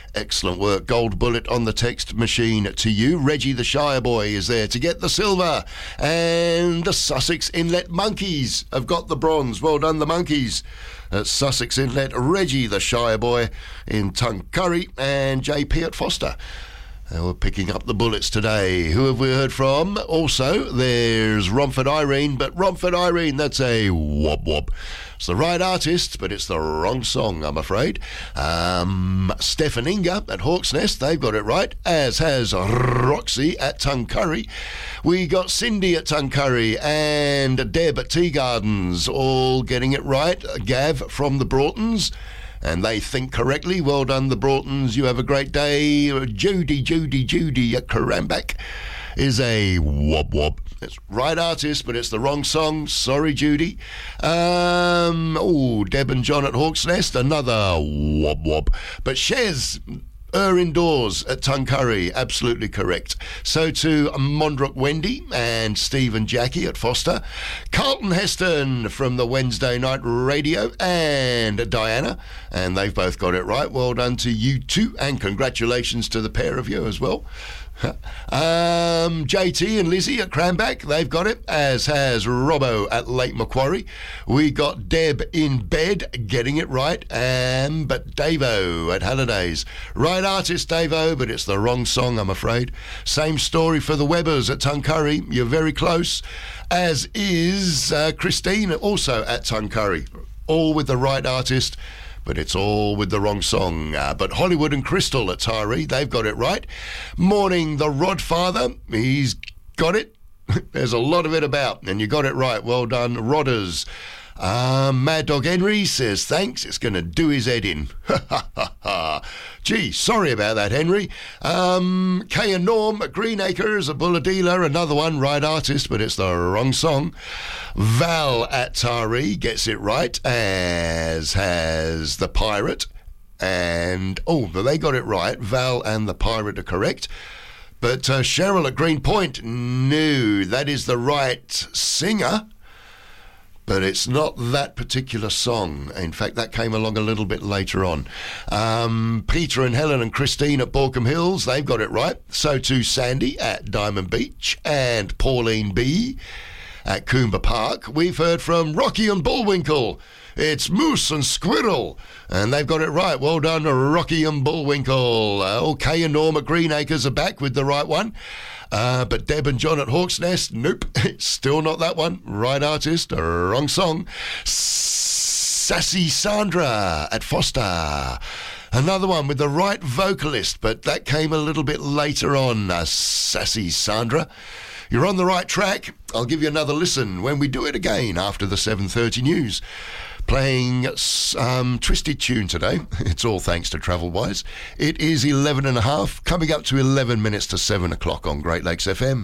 Excellent work. Gold bullet on the text machine to you. Reggie the Shire Boy is there to get the silver. And the Sussex Inlet Monkeys have got the bronze. Well done, the Monkeys. At Sussex Inlet, Reggie the Shire Boy in Tuncurry and JP at Foster. We're picking up the bullets today. Who have we heard from? Also, there's Romford Irene, but Romford Irene, that's a wob wob. It's the right artist, but it's the wrong song, I'm afraid. Steph and Inga at Hawk's Nest, they've got it right, as has Roxy at Tuncurry. We got Cindy at Tuncurry and Deb at Tea Gardens, all getting it right. Gav from the Broughtons. And they think correctly. Well done, the Broughtons. You have a great day. Judy at Karambak is a wob wob. It's right artist, but it's the wrong song. Sorry, Judy. Deb and John at Hawk's Nest, another wob wob. But Shez, indoors at Tuncurry, absolutely correct. So to Mondrook Wendy and Steve and Jackie at Foster. Carlton Heston from the Wednesday Night Radio and Diana, and they've both got it right. Well done to you two, and congratulations to the pair of you as well. JT and Lizzie at Cranback, they've got it, as has Robbo at Lake Macquarie. We got Deb in bed getting it right, but Davo at Hallidays. Right artist, Davo, but it's the wrong song, I'm afraid. Same story for the Webbers at Tuncurry. You're very close, as is Christine, also at Tuncurry. All with the right artist, but it's all with the wrong song. But Hollywood and Crystal at Tyree, they've got it right. Morning, the Rodfather, he's got it. There's a lot of it about, and you got it right. Well done, Rodders. Mad Dog Henry says thanks. It's going to do his head in. Gee, sorry about that, Henry. Kay and Norm at Greenacres, a Bulla Dealer, another one, right artist, but it's the wrong song. Val at Taree gets it right, as has the Pirate. And, but they got it right. Val and the Pirate are correct. But Cheryl at Greenpoint, no, that is the right singer. But it's not that particular song. In fact, that came along a little bit later on. Peter and Helen and Christine at Borkham Hills, they've got it right. So too Sandy at Diamond Beach and Pauline B at Coomba Park. We've heard from Rocky and Bullwinkle. It's Moose and Squirrel, and they've got it right. Well done, Rocky and Bullwinkle. Okay, and Norm at Greenacres are back with the right one. But Deb and John at Hawk's Nest, nope, it's still not that one. Right artist, wrong song. Sassy Sandra at Foster. Another one with the right vocalist, but that came a little bit later on. Sassy Sandra. You're on the right track. I'll give you another listen when we do it again after the 7:30 news. Playing Twisted Tune today. It's all thanks to Travelwise. It is 11:30, coming up to 11 minutes to 7 o'clock on Great Lakes FM.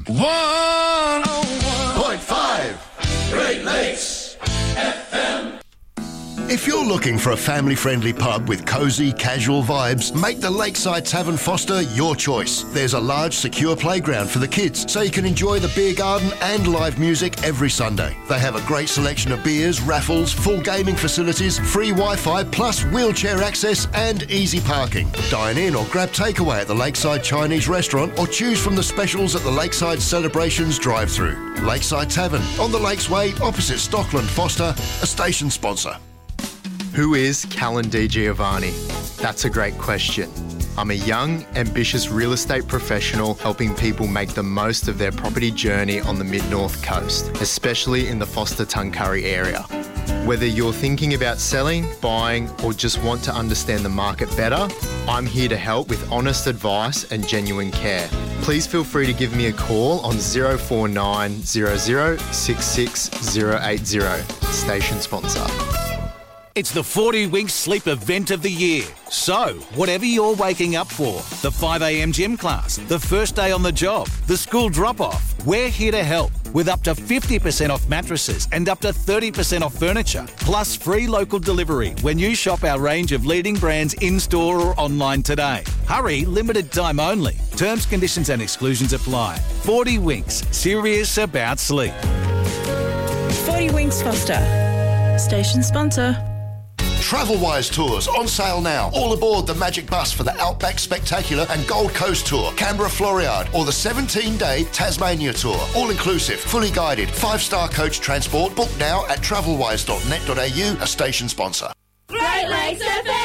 101.5 Great Lakes FM. If you're looking for a family-friendly pub with cosy, casual vibes, make the Lakeside Tavern Foster your choice. There's a large, secure playground for the kids, so you can enjoy the beer garden and live music every Sunday. They have a great selection of beers, raffles, full gaming facilities, free Wi-Fi, plus wheelchair access and easy parking. Dine in or grab takeaway at the Lakeside Chinese Restaurant or choose from the specials at the Lakeside Celebrations drive-thru. Lakeside Tavern, on the Lakes Way, opposite Stockland Foster, a station sponsor. Who is Callan Di Giovanni? That's a great question. I'm a young, ambitious real estate professional helping people make the most of their property journey on the Mid-North Coast, especially in the Foster-Tuncurry area. Whether you're thinking about selling, buying, or just want to understand the market better, I'm here to help with honest advice and genuine care. Please feel free to give me a call on 049 00 66 080. Station sponsor. It's the 40 Winks Sleep event of the year. So, whatever you're waking up for, the 5 a.m. gym class, the first day on the job, the school drop-off, we're here to help with up to 50% off mattresses and up to 30% off furniture, plus free local delivery when you shop our range of leading brands in-store or online today. Hurry, limited time only. Terms, conditions and exclusions apply. 40 Winks, serious about sleep. 40 Winks Foster, station sponsor. Travelwise Tours on sale now. All aboard the Magic Bus for the Outback Spectacular and Gold Coast Tour, Canberra Floriade, or the 17-day Tasmania Tour. All inclusive, fully guided, 5-star coach transport. Book now at travelwise.net.au, a station sponsor. Great Lakes FM!